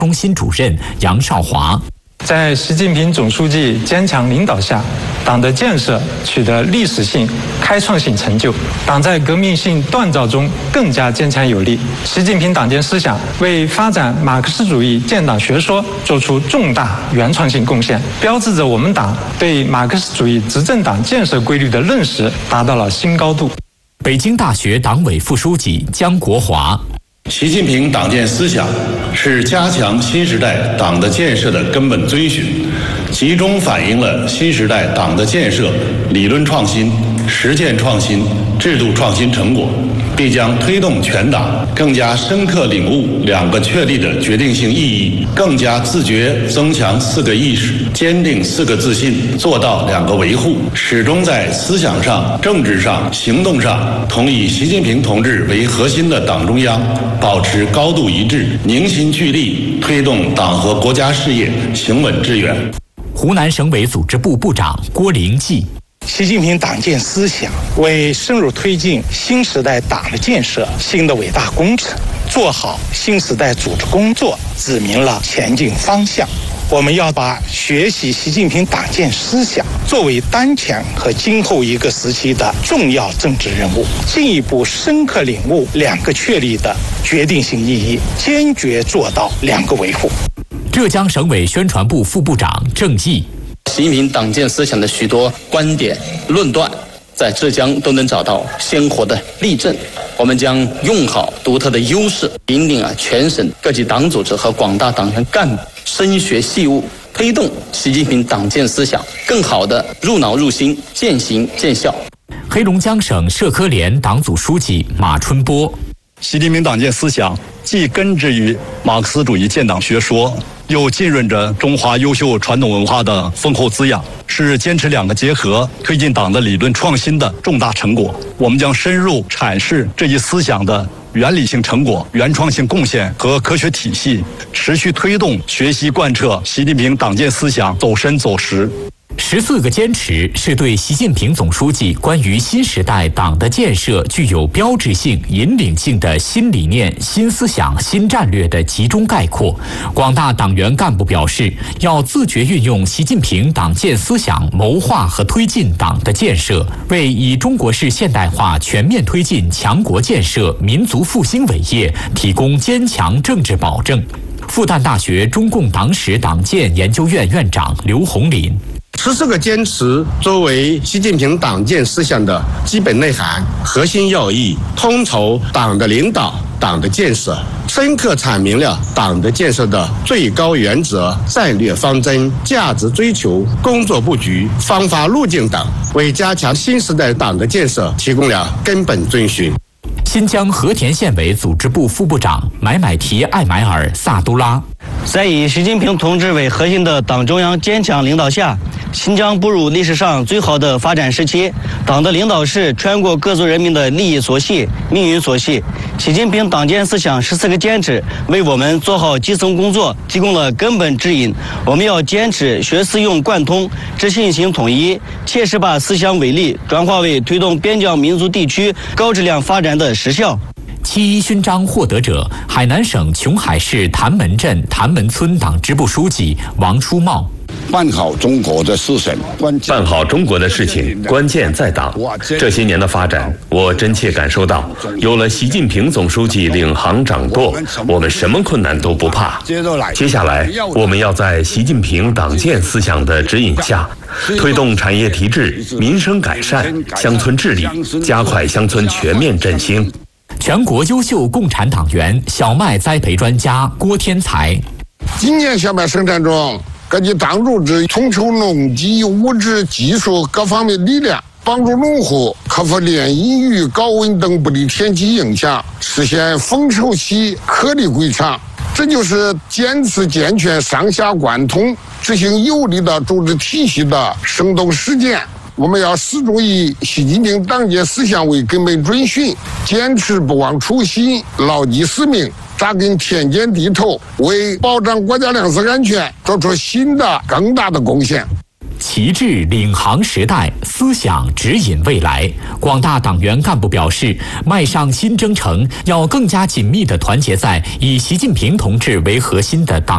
中心主任杨少华。 在习近平总书记坚强领导下，党的建设取得历史性、开创性成就，党在革命性锻造中更加坚强有力。习近平党建思想为发展马克思主义建党学说做出重大原创性贡献，标志着我们党对马克思主义执政党建设规律的认识达到了新高度。 北京大学党委副书记姜国华。 习近平党建思想是加强新时代党的建设的根本遵循，集中反映了新时代党的建设理论创新、实践创新、制度创新成果，必将推动全党更加深刻领悟两个确立的决定性意义，更加自觉增强四个意识，坚定四个自信，做到两个维护，始终在思想上、政治上、行动上同以习近平同志为核心的党中央保持高度一致，凝心聚力，推动党和国家事业行稳致远。 湖南省委组织部部长郭灵济。 习近平党建思想为深入推进新时代党的建设新的伟大工程，做好新时代组织工作指明了前进方向。我们要把学习习近平党建思想作为当前和今后一个时期的重要政治任务，进一步深刻领悟两个确立的决定性意义，坚决做到两个维护。 浙江省委宣传部副部长郑毅。 习近平党建思想的许多观点论断在浙江都能找到鲜活的例证，我们将用好独特的优势，引领全省各级党组织和广大党员干部深学细悟，推动习近平党建思想更好地入脑入心，见行见效。 黑龙江省社科联党组书记马春波。 习近平党建思想既根植于马克思主义建党学说，又浸润着中华优秀传统文化的丰厚滋养，是坚持两个结合，推进党的理论创新的重大成果。我们将深入阐释这一思想的原理性成果、原创性贡献和科学体系，持续推动学习贯彻习近平党建思想走深走实。 14个坚持是对习近平总书记关于新时代党的建设具有标志性、引领性的新理念、新思想、新战略的集中概括。广大党员干部表示，要自觉运用习近平党建思想，谋划和推进党的建设，为以中国式现代化全面推进强国建设、民族复兴伟业提供坚强政治保证。复旦大学中共党史党建研究院院长刘洪林。 14个坚持作为习近平党建思想的基本内涵、核心要义，统筹党的领导、党的建设，深刻阐明了党的建设的最高原则、战略方针、价值追求、工作布局、方法路径等，为加强新时代党的建设提供了根本遵循。 新疆和田县委组织部副部长买买提艾买尔萨都拉。 在以习近平同志为核心的党中央坚强领导下，新疆步入历史上最好的发展时期。党的领导是全国各族人民的利益所系、命运所系。习近平党建思想14个坚持为我们做好基层工作提供了根本指引。我们要坚持学思用贯通、知信行统一，切实把思想伟力转化为推动边疆民族地区高质量发展的实效。 7·1勋章获得者，海南省琼海市谭门镇谭门村党支部书记王初茂。 办好中国的事情， 办好中国的事情，关键在党。这些年的发展，我真切感受到，有了习近平总书记领航掌舵，我们什么困难都不怕。接下来，我们要在习近平党建思想的指引下，推动产业提质、民生改善、乡村治理，加快乡村全面振兴。 全国优秀共产党员、小麦栽培专家郭天才。 今年小麦生产中，各级党组织统筹农机、物质、技术各方面力量，帮助农户克服连阴雨、高温等不利天气影响，实现丰收期颗粒归场。这就是坚持健全上下贯通、执行有力的组织体系的生动实践。我们要始终以习近平党建思想为根本遵循，坚持不忘初心，牢记使命，扎根田间地头，为保障国家粮食安全做出新的更大的贡献。 旗帜领航时代，思想指引未来。广大党员干部表示，迈上新征程，要更加紧密地团结在以习近平同志为核心的党